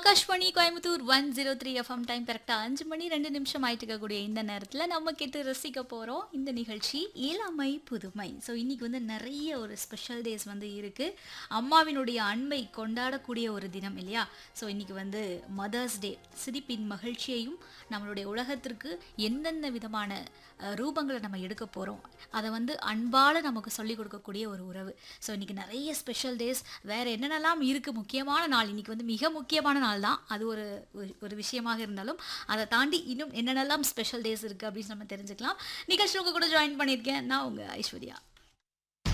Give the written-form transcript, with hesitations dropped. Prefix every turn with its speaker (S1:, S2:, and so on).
S1: Akashvani Coimbatore 103 FM time கரெக்டா 5 மணி 2 நிமிஷம் ஆயிட்டு இருக்கக்கூடிய இந்த நேரத்தில் நம்ம கேட்டு ரசிக்க போகிறோம் இந்த நிகழ்ச்சி இளமை புதுமை. ஸோ இன்னைக்கு வந்து நிறைய ஒரு ஸ்பெஷல் டேஸ் வந்து இருக்கு. அம்மாவினுடைய அன்பை கொண்டாடக்கூடிய ஒரு தினம் இல்லையா? ஸோ இன்னைக்கு வந்து மதர்ஸ் டே. சிரிப்பின் மகிழ்ச்சியையும் நம்மளுடைய உலகத்திற்கு எந்தெந்த விதமான ரூபங்களை நம்ம எடுக்க போகிறோம் அதை வந்து அன்பால் நமக்கு சொல்லிக் கொடுக்கக்கூடிய ஒரு உறவு. ஸோ இன்னைக்கு நிறைய ஸ்பெஷல் டேஸ் வேற என்னென்னலாம் இருக்குது. முக்கியமான நாள் இன்னைக்கு வந்து மிக முக்கியமான நாள் தான். அது ஒரு ஒரு விஷயமாக இருந்தாலும் அதை தாண்டி இன்னும் என்னென்னலாம் ஸ்பெஷல் டேஸ் இருக்குது அப்படின்னு நம்ம தெரிஞ்சுக்கலாம். நிகழ்ச்சி உங்க கூட ஜாயின் பண்ணியிருக்கேன் நான் உங்கள் ஐஸ்வர்யா.